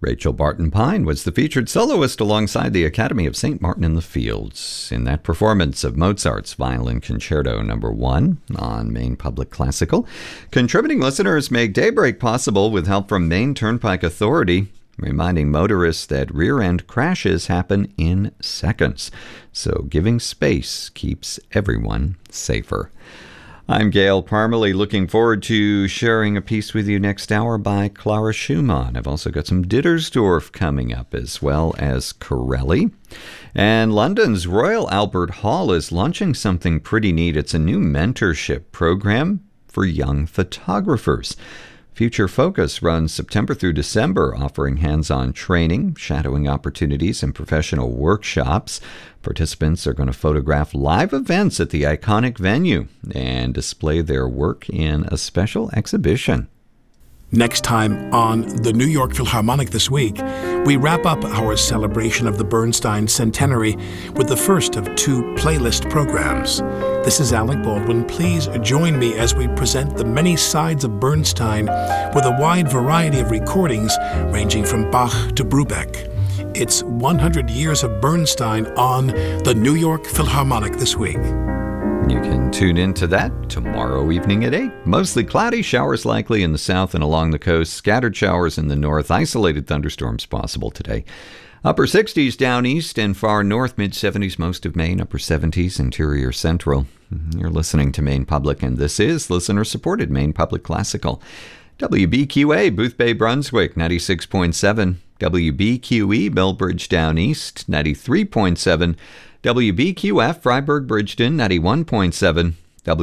Rachel Barton Pine was the featured soloist alongside the Academy of St. Martin in the Fields in that performance of Mozart's Violin Concerto No. 1 on Maine Public Classical. Contributing listeners make Daybreak possible with help from Maine Turnpike Authority, reminding motorists that rear-end crashes happen in seconds. So giving space keeps everyone safer. I'm Gail Parmalee, looking forward to sharing a piece with you next hour by Clara Schumann. I've also got some Dittersdorf coming up, as well as Corelli. And London's Royal Albert Hall is launching something pretty neat. It's a new mentorship program for young photographers. Future Focus runs September through December, offering hands-on training, shadowing opportunities, and professional workshops. Participants are going to photograph live events at the iconic venue and display their work in a special exhibition. Next time on the New York Philharmonic This Week, we wrap up our celebration of the Bernstein Centenary with the first of two playlist programs. This is Alec Baldwin. Please join me as we present the many sides of Bernstein with a wide variety of recordings ranging from Bach to Brubeck. It's 100 years of Bernstein on the New York Philharmonic This Week. You can tune into that tomorrow evening at 8. Mostly cloudy, showers likely in the south and along the coast, scattered showers in the north, isolated thunderstorms possible today. Upper 60s down east and far north, mid-70s most of Maine, upper 70s interior central. You're listening to Maine Public, and this is listener-supported Maine Public Classical. WBQA, Booth Bay, Brunswick, 96.7. WBQE, Millbridge down east, 93.7. WBQF, Freiburg, Bridgeton, 91.7.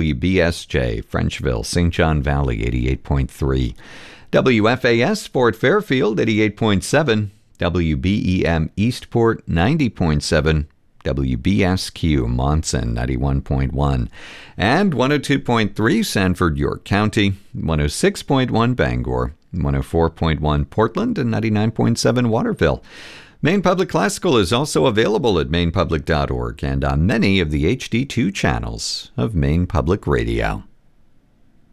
WBSJ, Frenchville, St. John Valley, 88.3. WFAS, Fort Fairfield, 88.7. WBEM, Eastport, 90.7. WBSQ, Monson, 91.1. And 102.3, Sanford, York County, 106.1, Bangor, 104.1, Portland, and 99.7, Waterville. Maine Public Classical is also available at mainepublic.org and on many of the HD2 channels of Maine Public Radio.